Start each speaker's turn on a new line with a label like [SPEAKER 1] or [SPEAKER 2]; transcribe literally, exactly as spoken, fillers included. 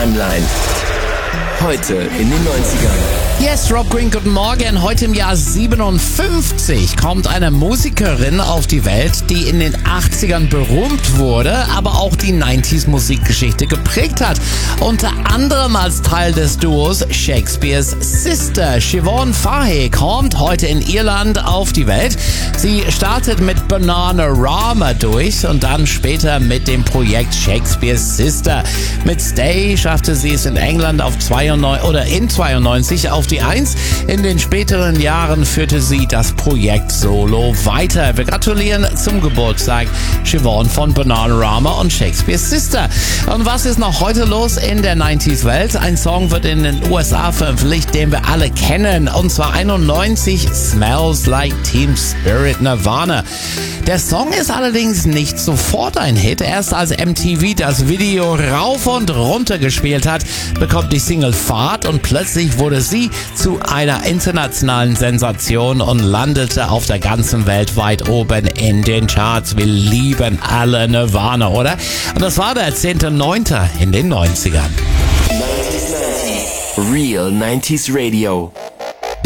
[SPEAKER 1] Timeline. Heute in den neunzigern.
[SPEAKER 2] Yes, Rob Green, guten Morgen. Heute im Jahr siebenundfünfzig kommt eine Musikerin auf die Welt, die in den achtzigern berühmt wurde, aber auch die neunziger-Musikgeschichte geprägt hat. Unter anderem als Teil des Duos Shakespears Sister. Siobhan Fahey kommt heute in Irland auf die Welt. Sie startet mit Bananarama durch und dann später mit dem Projekt Shakespears Sister. Mit Stay schaffte sie es in England auf zweiundneunzig oder in zweiundneunzig auf die eins. In den späteren Jahren führte sie das Projekt solo weiter. Wir gratulieren zum Geburtstag Siobhan von Bananarama und Shakespears Sister. Und was ist noch heute los in der neunziger-Welt? Ein Song wird in den U S A veröffentlicht, den wir alle kennen. Und zwar einundneunzig, Smells Like Teen Spirit, Nirvana. Der Song ist allerdings nicht sofort ein Hit. Erst als M T V das Video rauf und runter gespielt hat, bekommt die Single Fahrt und plötzlich wurde sie zu einer internationalen Sensation und landete auf der ganzen Welt weit oben in den Charts. Wir lieben alle Nirvana, oder? Und das war der zehnter neunter in den neunzigern.
[SPEAKER 1] Real neunziger Radio.